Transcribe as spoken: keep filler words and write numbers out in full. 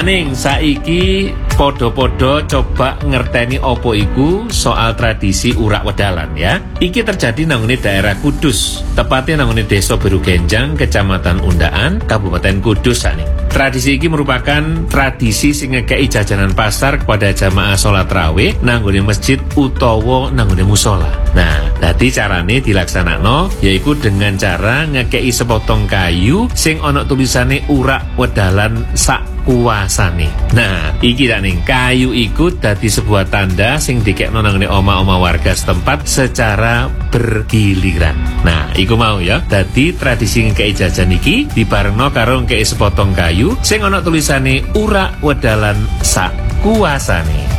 Ning saiki podo-podo coba ngerteni opo iku soal tradisi urak wedalan ya. Iki terjadi nanggone daerah Kudus, tepatnya nanggone Desa Berugenjang, Kecamatan Undaan, Kabupaten Kudus ane. Tradisi iki merupakan tradisi sing ngekei jajanan pasar kepada jamaah sholat rawih nanggone masjid utawa nanggone musola. Nah, dadi carane dilaksanakno yaiku dengan cara ngekei sepotong kayu sing ana tulisane urak wedalan sak kuasane. Nah, iki dak ning kayu iku dadi sebuah tanda sing dikekno nang oma-oma warga setempat secara bergiliran. Nah, iku mau ya. Dadi tradisi ngekei jajan iki dibarengno karo ngekei sepotong kayu sing ana tulisane urak wedalan sak kuasane.